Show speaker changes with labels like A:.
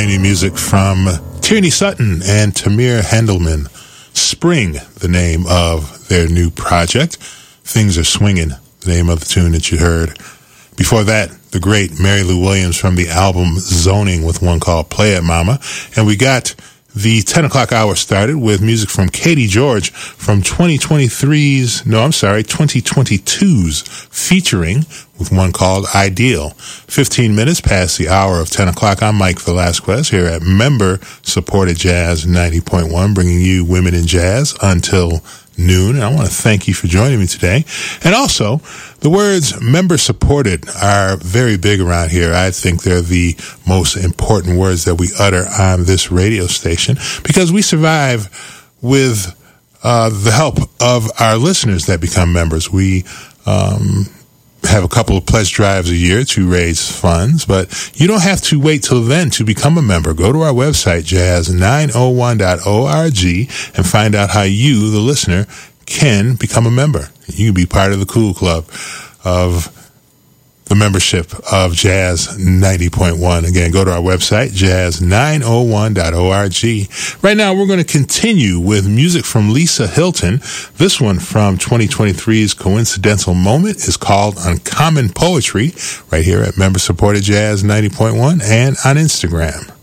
A: brand new music from Tierney Sutton and Tamir Handelman. Spring, the name of their new project. Things Are Swinging, the name of the tune that you heard. Before that, the great Mary Lou Williams from the album Zoning with one called Play It Mama. And we got the 10 o'clock hour started with music from Katie George from 2022's Featuring with one called Ideal. 15 minutes past the hour of 10 o'clock. I'm Mike Velasquez here at member-supported Jazz 90.1, bringing you Women in Jazz until noon. And I want to thank you for joining me today. And also, the words member-supported are very big around here. I think they're the most important words that we utter on this radio station because we survive with the help of our listeners that become members. We have a couple of pledge drives a year to raise funds, but you don't have to wait till then to become a member. Go to our website, jazz901.org, and find out how you, the listener, can become a member. You can be part of the cool club of the membership of Jazz 90.1. Again, go to our website, jazz901.org. Right now, we're going to continue with music from Lisa Hilton. This one from 2023's Coincidental Moment is called Uncommon Poetry, right here at member-supported Jazz 90.1 and on Instagram.